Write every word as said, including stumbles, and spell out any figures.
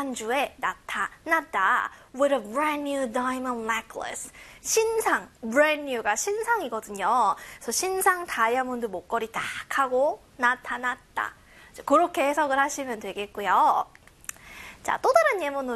지난주에 나타났다. With a brand new diamond necklace. 신상, brand new가 신상이거든요. 그래서 신상 다이아몬드 목걸이 딱 하고 나타났다. 그렇게 해석을 하시면 되겠고요. 자, 또 다른 예문으로